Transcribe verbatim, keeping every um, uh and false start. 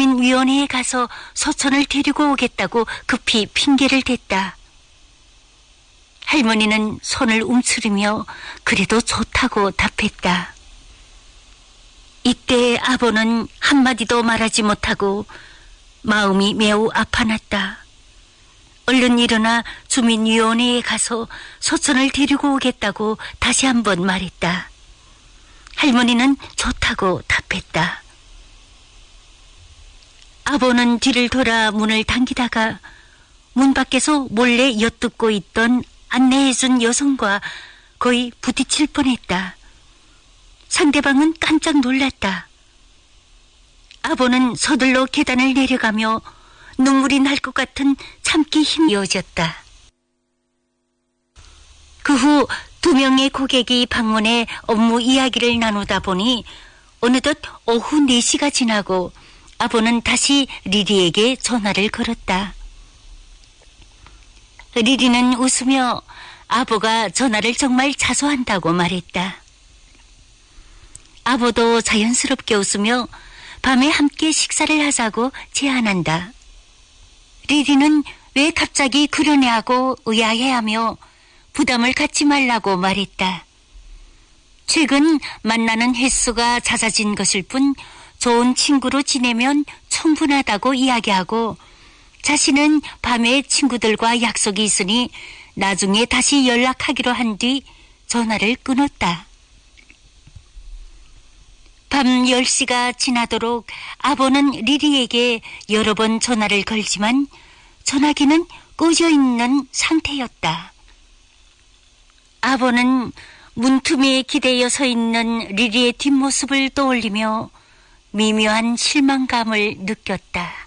주민위원회에 가서 서천을 데리고 오겠다고 급히 핑계를 댔다. 할머니는 손을 움츠리며 그래도 좋다고 답했다. 이때 아버는 한마디도 말하지 못하고 마음이 매우 아파났다. 얼른 일어나 주민위원회에 가서 서천을 데리고 오겠다고 다시 한번 말했다. 할머니는 좋다고 답했다. 아버는 뒤를 돌아 문을 당기다가 문 밖에서 몰래 엿듣고 있던 안내해준 여성과 거의 부딪힐 뻔했다. 상대방은 깜짝 놀랐다. 아버는 서둘러 계단을 내려가며 눈물이 날 것 같은 참기 힘이어졌다. 그 후 두 명의 고객이 방문해 업무 이야기를 나누다 보니 어느덧 오후 네 시가 지나고 아버는 다시 리리에게 전화를 걸었다. 리리는 웃으며 아버가 전화를 정말 자주 한다고 말했다. 아버도 자연스럽게 웃으며 밤에 함께 식사를 하자고 제안한다. 리리는 왜 갑자기 그러냐고 의아해하며 부담을 갖지 말라고 말했다. 최근 만나는 횟수가 잦아진 것일 뿐 좋은 친구로 지내면 충분하다고 이야기하고 자신은 밤에 친구들과 약속이 있으니 나중에 다시 연락하기로 한 뒤 전화를 끊었다. 밤 열 시가 지나도록 아버는 리리에게 여러 번 전화를 걸지만 전화기는 꺼져 있는 상태였다. 아버는 문틈에 기대어 서 있는 리리의 뒷모습을 떠올리며 미묘한 실망감을 느꼈다.